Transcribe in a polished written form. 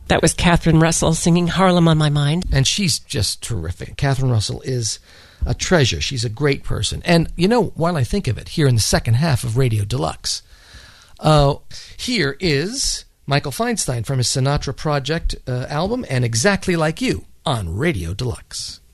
That was Catherine Russell singing Harlem on My Mind. And she's just terrific. Catherine Russell is a treasure. She's a great person. And, you know, while I think of it, here in the second half of Radio Deluxe, here is Michael Feinstein from his Sinatra Project album, and Exactly Like You on Radio Deluxe.